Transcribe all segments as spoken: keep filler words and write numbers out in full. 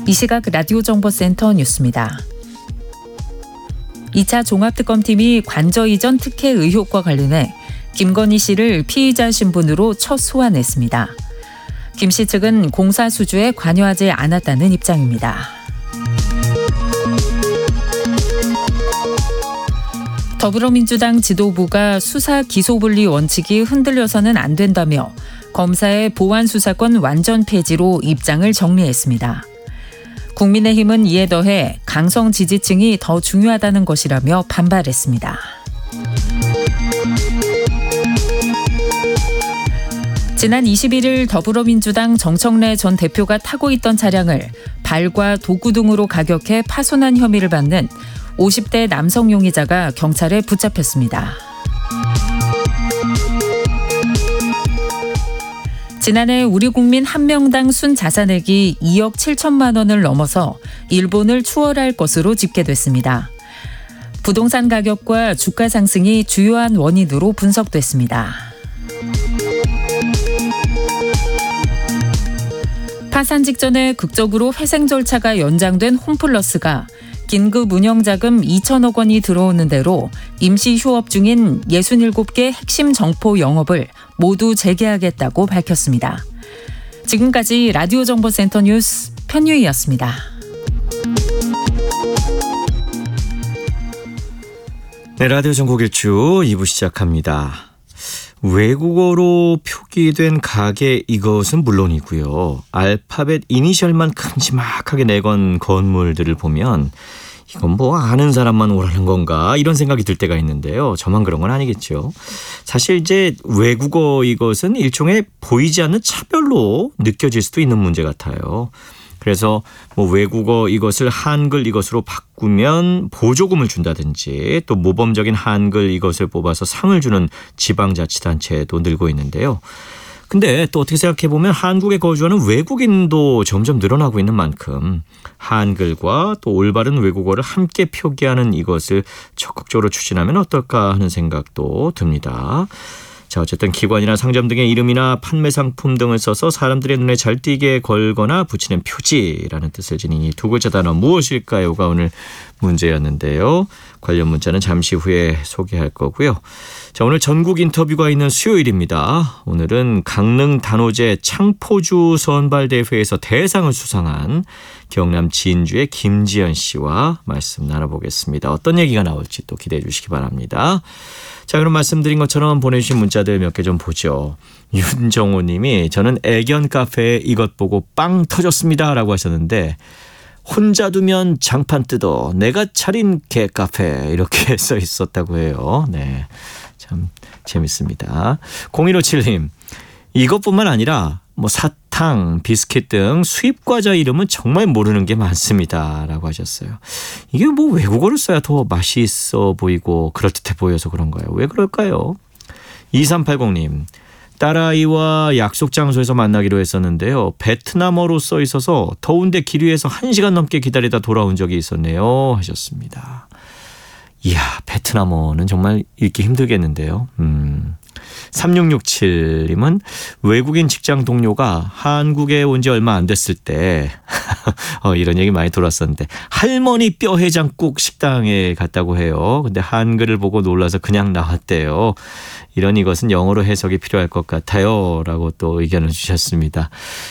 이 시각 라디오 정보센터 뉴스입니다. 이 차 종합특검팀이 관저 이전 특혜 의혹과 관련해 김건희 씨를 피의자 신분으로 첫 소환했습니다. 김 씨 측은 공사 수주에 관여하지 않았다는 입장입니다. 더불어민주당 지도부가 수사 기소분리 원칙이 흔들려서는 안 된다며 검사의 보안 수사권 완전 폐지로 입장을 정리했습니다. 국민의힘은 이에 더해 강성 지지층이 더 중요하다는 것이라며 반발했습니다. 지난 이십일일 더불어민주당 정청래 전 대표가 타고 있던 차량을 발과 도구 등으로 가격해 파손한 혐의를 받는 오십 대 남성 용의자가 경찰에 붙잡혔습니다. 지난해 우리 국민 한 명당 순자산액이 이억 칠천만 원을 넘어서 일본을 추월할 것으로 집계됐습니다. 부동산 가격과 주가 상승이 주요한 원인으로 분석됐습니다. 파산 직전에 극적으로 회생 절차가 연장된 홈플러스가 긴급 운영자금 이천억 원이 들어오는 대로 임시 휴업 중인 예순일곱 개 핵심 점포 영업을 모두 재개하겠다고 밝혔습니다. 지금까지 라디오 정보센터 뉴스 편유희였습니다. 네, 라디오 전국 일주 이 부 시작합니다. 외국어로 표기된 가게 이것은 물론이고요. 알파벳 이니셜만 큼지막하게 내건 건물들을 보면 이건 뭐 아는 사람만 오라는 건가 이런 생각이 들 때가 있는데요. 저만 그런 건 아니겠죠. 사실 이제 외국어 이것은 일종의 보이지 않는 차별로 느껴질 수도 있는 문제 같아요. 그래서 뭐 외국어 이것을 한글 이것으로 바꾸면 보조금을 준다든지 또 모범적인 한글 이것을 뽑아서 상을 주는 지방자치단체도 늘고 있는데요. 근데 또 어떻게 생각해 보면 한국에 거주하는 외국인도 점점 늘어나고 있는 만큼 한글과 또 올바른 외국어를 함께 표기하는 이것을 적극적으로 추진하면 어떨까 하는 생각도 듭니다. 자, 어쨌든 기관이나 상점 등의 이름이나 판매 상품 등을 써서 사람들의 눈에 잘 띄게 걸거나 붙이는 표지라는 뜻을 지닌 이 두 글자 단어 무엇일까요가 오늘 문제였는데요. 관련 문자는 잠시 후에 소개할 거고요. 자, 오늘 전국 인터뷰가 있는 수요일입니다. 오늘은 강릉 단오제 창포주 선발대회에서 대상을 수상한 경남 진주의 김지연 씨와 말씀 나눠보겠습니다. 어떤 얘기가 나올지 또 기대해 주시기 바랍니다. 자, 그럼 말씀드린 것처럼 보내주신 문자들 몇 개 좀 보죠. 윤정호 님이 저는 애견 카페에 이것 보고 빵 터졌습니다 라고 하셨는데 혼자 두면 장판 뜯어 내가 차린 개 카페 이렇게 써 있었다고 해요. 네, 참 재밌습니다. 공일오칠 님 이것뿐만 아니라 뭐 사탕, 비스킷 등 수입 과자 이름은 정말 모르는 게 많습니다 라고 하셨어요. 이게 뭐 외국어를 써야 더 맛이 있어 보이고 그럴듯해 보여서 그런가요? 왜 그럴까요? 이삼팔공 님 딸아이와 약속 장소에서 만나기로 했었는데요. 베트남어로 써 있어서 더운데 길 위에서 한 시간 넘게 기다리다 돌아온 적이 있었네요 하셨습니다. 이야, 베트남어는 정말 읽기 힘들겠는데요. 음. 삼육육칠 님은 외국인 직장 동료가 한국에 온 지 얼마 안 됐을 때 어, 이런 얘기 많이 들었었는데 할머니 뼈 해장국 식당에 갔다고 해요. 근데 한글을 보고 놀라서 그냥 나왔대요. 이런 이것은 영어로 해석이 필요할 것 같아요 라고 또 의견을 주셨습니다.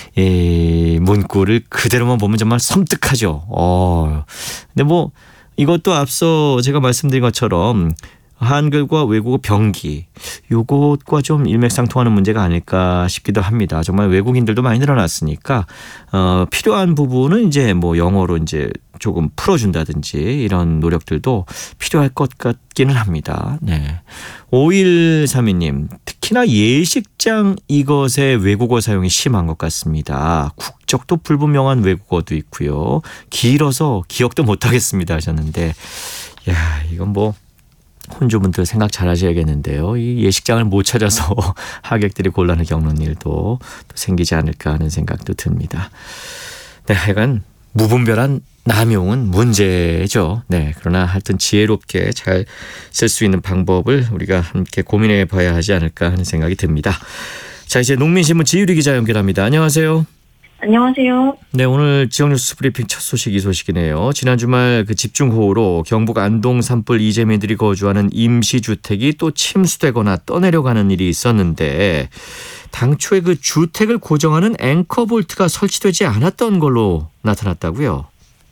이 문구를 그대로만 보면 정말 섬뜩하죠. 어. 근데 뭐 이것도 앞서 제가 말씀드린 것처럼 한글과 외국어 병기 요것과 좀 일맥상통하는 문제가 아닐까 싶기도 합니다. 정말 외국인들도 많이 늘어났으니까 어, 필요한 부분은 이제 뭐 영어로 이제 조금 풀어준다든지 이런 노력들도 필요할 것 같기는 합니다. 네. 오일삼이 님 특히나 예식장 이것의 외국어 사용이 심한 것 같습니다. 국적도 불분명한 외국어도 있고요. 길어서 기억도 못하겠습니다 하셨는데 야 이건 뭐 혼주분들 생각 잘 하셔야겠는데요. 이 예식장을 못 찾아서 하객들이 곤란을 겪는 일도 또 생기지 않을까 하는 생각도 듭니다. 네, 하여간 무분별한 남용은 문제죠. 네, 그러나 하여튼 지혜롭게 잘 쓸 수 있는 방법을 우리가 함께 고민해 봐야 하지 않을까 하는 생각이 듭니다. 자, 이제 농민신문 지유리 기자 연결합니다. 안녕하세요. 안녕하세요. 네, 오늘 지역뉴스 브리핑 첫 소식 이 소식이네요. 지난 주말 그 집중호우로 경북 안동 산불 이재민들이 거주하는 임시주택이 또 침수되거나 떠내려가는 일이 있었는데 당초에 그 주택을 고정하는 앵커볼트가 설치되지 않았던 걸로 나타났다고요?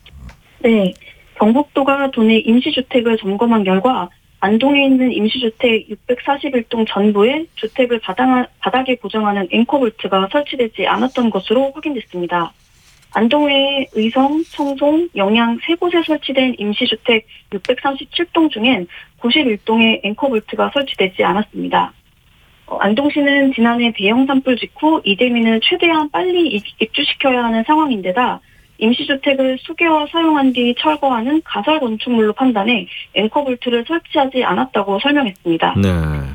네, 경북도가 도내 임시주택을 점검한 결과 안동에 있는 임시주택 육백사십일 동 전부에 주택을 바닥, 바닥에 고정하는 앵커볼트가 설치되지 않았던 것으로 확인됐습니다. 안동 외에 의성, 청송, 영양 세 곳에 설치된 임시주택 육백삼십칠 동 중엔 구십일 동에 앵커볼트가 설치되지 않았습니다. 어, 안동시는 지난해 대형 산불 직후 이재민을 최대한 빨리 입주시켜야 하는 상황인데다 임시주택을 수개월 사용한 뒤 철거하는 가설 건축물로 판단해 앵커볼트를 설치하지 않았다고 설명했습니다. 네.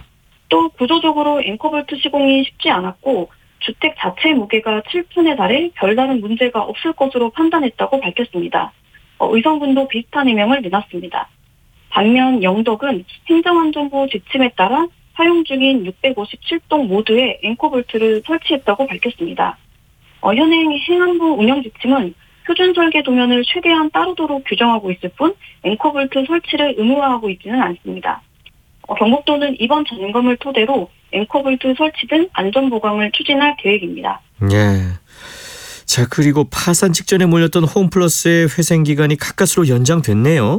또 구조적으로 앵커볼트 시공이 쉽지 않았고 주택 자체 무게가 칠 톤에 달해 별다른 문제가 없을 것으로 판단했다고 밝혔습니다. 어, 의성군도 비슷한 해명을 내놨습니다. 반면 영덕은 행정안전부 지침에 따라 사용 중인 육백오십칠 동 모두에 앵커볼트를 설치했다고 밝혔습니다. 어, 현행 행안부 운영 지침은 표준 설계 도면을 최대한 따르도록 규정하고 있을 뿐 앵커볼트 설치를 의무화하고 있지는 않습니다. 어, 경북도는 이번 점검을 토대로 앵커볼트 설치 등 안전 보강을 추진할 계획입니다. 네. 자, 그리고 파산 직전에 몰렸던 홈플러스의 회생 기간이 가까스로 연장됐네요.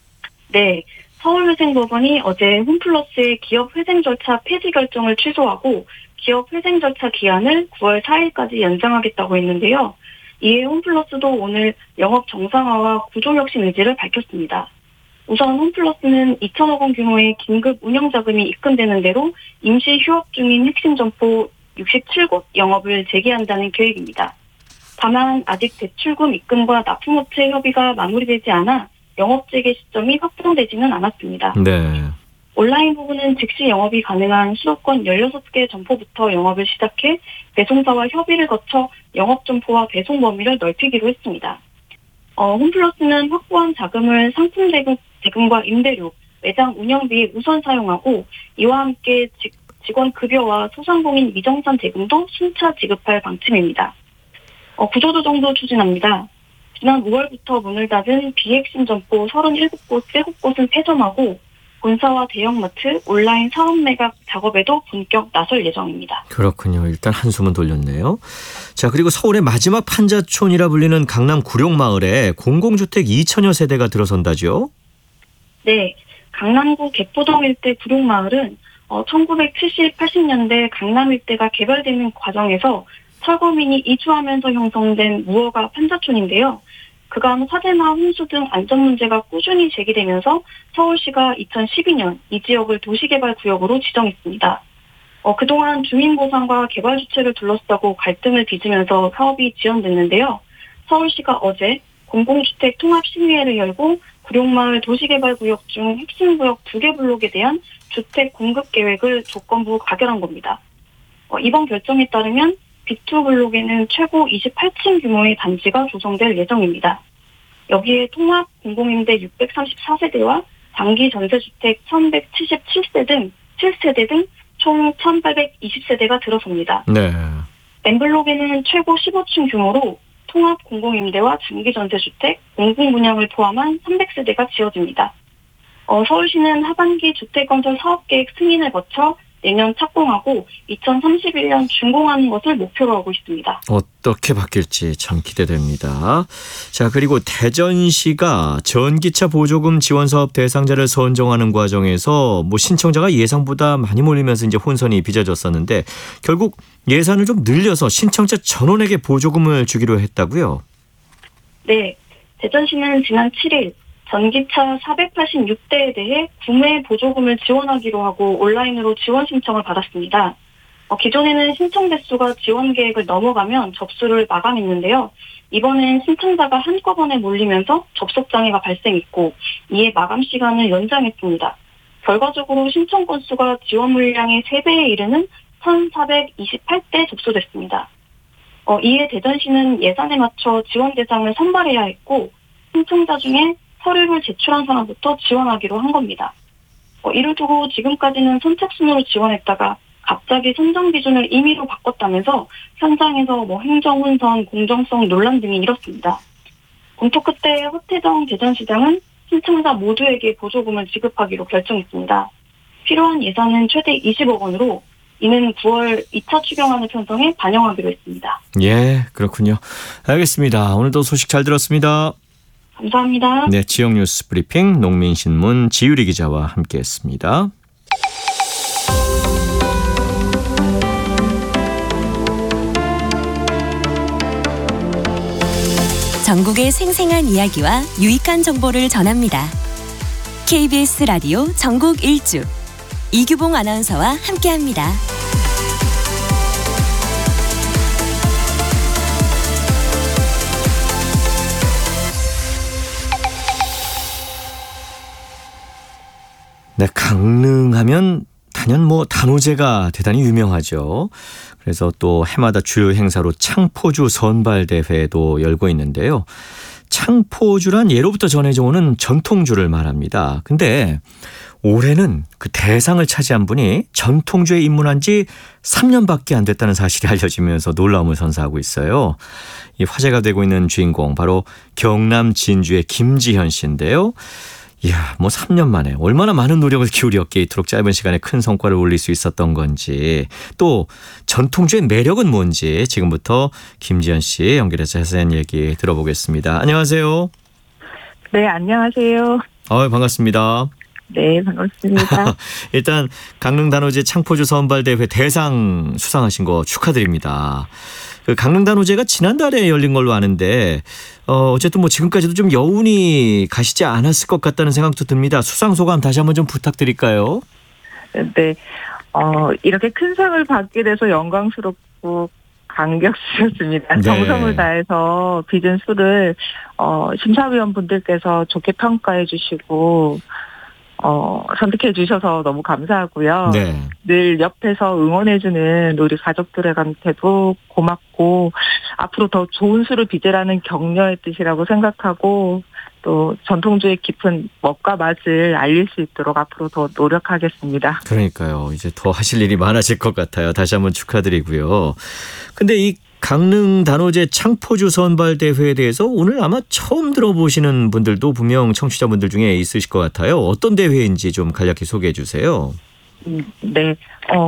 네. 서울회생법원이 어제 홈플러스의 기업 회생 절차 폐지 결정을 취소하고 기업 회생 절차 기한을 구월 사일까지 연장하겠다고 했는데요. 이에 홈플러스도 오늘 영업 정상화와 구조혁신 의지를 밝혔습니다. 우선 홈플러스는 이천억 원 규모의 긴급 운영자금이 입금되는 대로 임시 휴업 중인 핵심 점포 육십칠 곳 영업을 재개한다는 계획입니다. 다만 아직 대출금 입금과 납품업체 협의가 마무리되지 않아 영업 재개 시점이 확정되지는 않았습니다. 네. 온라인 부분은 즉시 영업이 가능한 수도권 열여섯 개 점포부터 영업을 시작해 배송사와 협의를 거쳐 영업 점포와 배송 범위를 넓히기로 했습니다. 어, 홈플러스는 확보한 자금을 상품 대금, 대금과 임대료, 매장 운영비에 우선 사용하고 이와 함께 직, 직원 급여와 소상공인 미정산 대금도 순차 지급할 방침입니다. 어, 구조조정도 추진합니다. 지난 오월부터 문을 닫은 비핵심 점포 서른일곱 곳, 일곱 곳은 폐점하고 본사와 대형마트, 온라인 사업 매각 작업에도 본격 나설 예정입니다. 그렇군요. 일단 한숨은 돌렸네요. 자, 그리고 서울의 마지막 판자촌이라 불리는 강남 구룡마을에 공공주택 이천여 세대가 들어선다죠? 네. 강남구 개포동 일대 구룡마을은 어, 천구백칠십, 팔십 년대 강남 일대가 개발되는 과정에서 철거민이 이주하면서 형성된 무허가 판자촌인데요. 그간 화재나 홍수 등 안전 문제가 꾸준히 제기되면서 서울시가 이천십이 년 이 지역을 도시개발구역으로 지정했습니다. 어, 그동안 주민보상과 개발 주체를 둘러싸고 갈등을 빚으면서 사업이 지연됐는데요. 서울시가 어제 공공주택 통합심의회를 열고 구룡마을 도시개발구역 중 핵심 구역 두 개 블록에 대한 주택 공급 계획을 조건부 가결한 겁니다. 어, 이번 결정에 따르면 비 투 블록에는 최고 이십팔 층 규모의 단지가 조성될 예정입니다. 여기에 통합 공공임대 육백삼십사 세대와 장기 전세주택 천백칠십칠 세 등 칠 세대 등 총 천팔백이십 세대가 들어섭니다. 네. N블록에는 최고 십오 층 규모로 통합 공공임대와 장기 전세주택, 공공분양을 포함한 삼백 세대가 지어집니다. 어, 서울시는 하반기 주택건설 사업계획 승인을 거쳐 내년 착공하고 이천삼십일 년 준공하는 것을 목표로 하고 있습니다. 어떻게 바뀔지 참 기대됩니다. 자, 그리고 대전시가 전기차 보조금 지원 사업 대상자를 선정하는 과정에서 뭐 신청자가 예상보다 많이 몰리면서 이제 혼선이 빚어졌었는데 결국 예산을 좀 늘려서 신청자 전원에게 보조금을 주기로 했다고요? 네. 대전시는 지난 칠 일 전기차 사백팔십육 대에 대해 구매 보조금을 지원하기로 하고 온라인으로 지원 신청을 받았습니다. 어, 기존에는 신청 대수가 지원 계획을 넘어가면 접수를 마감했는데요. 이번엔 신청자가 한꺼번에 몰리면서 접속 장애가 발생했고 이에 마감 시간을 연장했습니다. 결과적으로 신청 건수가 지원 물량의 세 배에 이르는 천사백이십팔 대 접수됐습니다. 어, 이에 대전시는 예산에 맞춰 지원 대상을 선발해야 했고 신청자 중에 서류를 제출한 사람부터 지원하기로 한 겁니다. 어, 이를 두고 지금까지는 선착순으로 지원했다가 갑자기 선정 기준을 임의로 바꿨다면서 현장에서 뭐 행정훈선, 공정성 논란 등이 일었습니다. 검토 끝에 허태정 대전시장은 신청자 모두에게 보조금을 지급하기로 결정했습니다. 필요한 예산은 최대 이십억 원으로 이는 구월 이 차 추경안을 편성해 반영하기로 했습니다. 예, 그렇군요. 알겠습니다. 오늘도 소식 잘 들었습니다. 감사합니다. 네, 지역 뉴스 브리핑 농민신문 지유리 기자와 함께했습니다. 전국의 생생한 이야기와 유익한 정보를 전합니다. 케이비에스 라디오 전국 일주 이규봉 아나운서와 함께합니다. 네, 강릉하면 단연 뭐 단오제가 대단히 유명하죠. 그래서 또 해마다 주요 행사로 창포주 선발대회도 열고 있는데요. 창포주란 예로부터 전해져 오는 전통주를 말합니다. 근데 올해는 그 대상을 차지한 분이 전통주에 입문한 지 삼 년밖에 안 됐다는 사실이 알려지면서 놀라움을 선사하고 있어요. 이 화제가 되고 있는 주인공 바로 경남 진주의 김지현 씨인데요. 이야, 뭐 삼 년 만에 얼마나 많은 노력을 기울였기에 이토록 짧은 시간에 큰 성과를 올릴 수 있었던 건지, 또 전통주의 매력은 뭔지 지금부터 김지현 씨 연결해서 자세한 얘기 들어보겠습니다. 안녕하세요. 네, 안녕하세요. 어, 반갑습니다. 네, 반갑습니다. 일단 강릉 단오제 창포주 선발대회 대상 수상하신 거 축하드립니다. 그 강릉 단오제가 지난달에 열린 걸로 아는데 어, 어쨌든 뭐 지금까지도 좀 여운이 가시지 않았을 것 같다는 생각도 듭니다. 수상 소감 다시 한번 좀 부탁드릴까요? 네, 어, 이렇게 큰 상을 받게 돼서 영광스럽고 감격스럽습니다. 네. 정성을 다해서 빚은 술을 어, 심사위원분들께서 좋게 평가해 주시고 어, 선택해 주셔서 너무 감사하고요. 네. 늘 옆에서 응원해주는 우리 가족들한테도 고맙고 앞으로 더 좋은 술을 빚으라는 격려의 뜻이라고 생각하고 또 전통주의 깊은 멋과 맛을 알릴 수 있도록 앞으로 더 노력하겠습니다. 그러니까요. 이제 더 하실 일이 많아질 것 같아요. 다시 한번 축하드리고요. 근데 이 강릉 단오제 창포주 선발대회에 대해서 오늘 아마 처음 들어보시는 분들도 분명 청취자분들 중에 있으실 것 같아요. 어떤 대회인지 좀 간략히 소개해 주세요. 네, 어,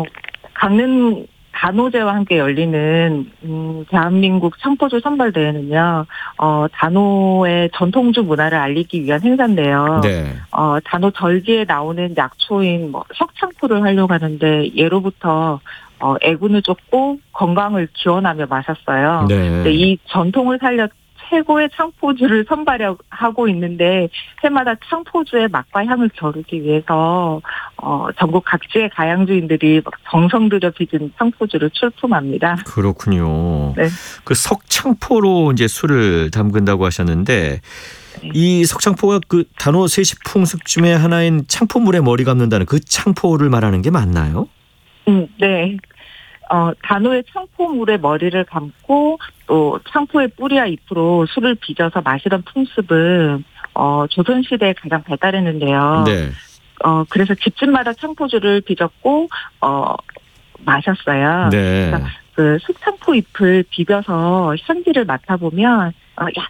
강릉 단오제와 함께 열리는 음, 대한민국 창포주 선발대회는요, 어, 단오의 전통주 문화를 알리기 위한 행사인데요. 네. 어, 단오 절기에 나오는 약초인 뭐 석창포를 하려고 하는데 예로부터 어, 애군을 쫓고 건강을 기원하며 마셨어요. 네. 근데 이 전통을 살려 최고의 창포주를 선발하고 있는데 해마다 창포주의 맛과 향을 겨루기 위해서 어, 전국 각지의 가양주인들이 막 정성 들여 빚은 창포주를 출품합니다. 그렇군요. 네. 그 석창포로 이제 술을 담근다고 하셨는데 네. 이 석창포가 그 단오 세시풍습 중에 하나인 창포물에 머리 감는다는 그 창포를 말하는 게 맞나요? 음, 네. 어, 단오의 창포물에 머리를 감고 또 창포의 뿌리와 잎으로 술을 빚어서 마시던 풍습은 어, 조선시대에 가장 발달했는데요. 네. 어, 그래서 집집마다 창포주를 빚었고 어, 마셨어요. 네. 그 숙창포 잎을 비벼서 향기를 맡아보면 어,